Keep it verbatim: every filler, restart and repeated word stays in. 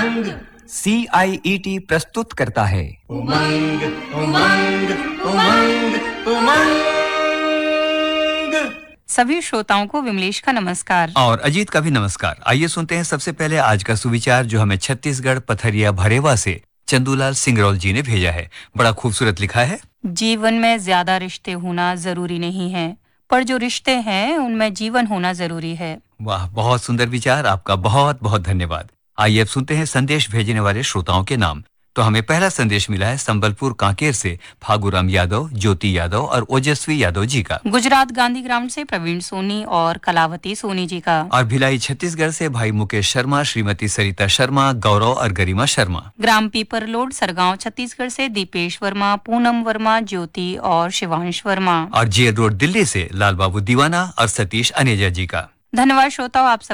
उमंग। सी आई E T प्रस्तुत करता है उमंग उमंग उमंग उमंग। सभी श्रोताओं को विमलेश का नमस्कार और अजीत का भी नमस्कार। आइए सुनते हैं सबसे पहले आज का सुविचार जो हमें छत्तीसगढ़ पथरिया भरेवा से चंदूलाल सिंगरौल जी ने भेजा है। बड़ा खूबसूरत लिखा है। जीवन में ज्यादा रिश्ते होना जरूरी नहीं है, पर जो रिश्ते हैं उनमें जीवन होना जरूरी है। वाह, बहुत सुंदर विचार, आपका बहुत बहुत धन्यवाद। आइए अब सुनते हैं संदेश भेजने वाले श्रोताओं के नाम। तो हमें पहला संदेश मिला है संबलपुर कांकेर से फागुराम यादव, ज्योति यादव और ओजस्वी यादव जी का। गुजरात गांधीग्राम से प्रवीण सोनी और कलावती सोनी जी का। और भिलाई छत्तीसगढ़ से भाई मुकेश शर्मा, श्रीमती सरिता शर्मा, गौरव और गरिमा शर्मा। ग्राम पीपरलोड सरगांव छत्तीसगढ़ से दीपेश वर्मा, पूनम वर्मा, ज्योति और शिवांश वर्मा। और जेल रोड दिल्ली से लाल बाबू दीवाना और सतीश अनेजा जी का। धन्यवाद श्रोताओं, आप सब